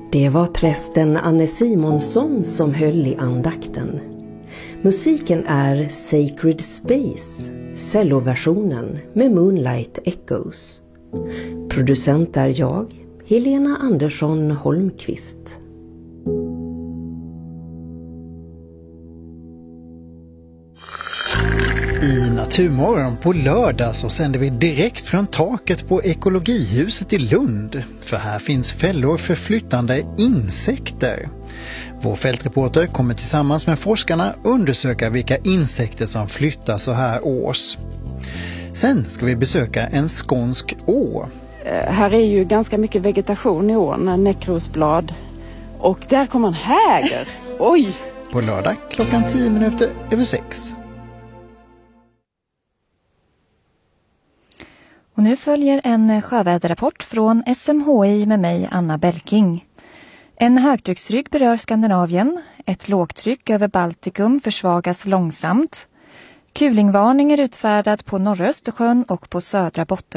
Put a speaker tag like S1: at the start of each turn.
S1: Det var prästen Anne Simonsson som höll i andakten. Musiken är Sacred Space, celloversionen med Moonlight Echoes. Producent är jag, Helena Andersson Holmqvist.
S2: I Naturmorgon på lördag så sänder vi direkt från taket på Ekologihuset i Lund. För här finns fällor för flyttande insekter. Vår fältreporter kommer tillsammans med forskarna undersöka vilka insekter som flyttar så här års. Sen ska vi besöka en skånsk å.
S3: Här är ju ganska mycket vegetation i ån, näckrosblad. Och där kommer en häger. Oj!
S2: På lördag 6:10.
S4: Och nu följer en sjöväderrapport från SMHI med mig, Anna Belking. En högtrycksrygg berör Skandinavien. Ett lågtryck över Baltikum försvagas långsamt. Kulingvarning är utfärdad på norra Östersjön och på södra botten.